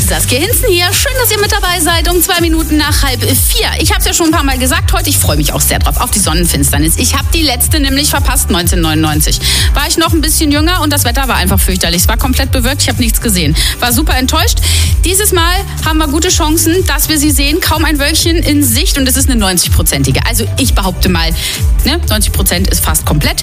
Saskia Hinzen hier. Schön, dass ihr mit dabei seid. Um 2 Minuten nach 3:30. Ich habe es ja schon ein paar Mal gesagt heute. Ich freue mich auch sehr drauf, auf die Sonnenfinsternis. Ich habe die letzte nämlich verpasst, 1999. War ich noch ein bisschen jünger und das Wetter war einfach fürchterlich. Es war komplett bewölkt, ich habe nichts gesehen. War super enttäuscht. Dieses Mal haben wir gute Chancen, dass wir sie sehen. Kaum ein Wölkchen in Sicht und es ist eine 90-prozentige. Also ich behaupte mal, 90% ist fast komplett.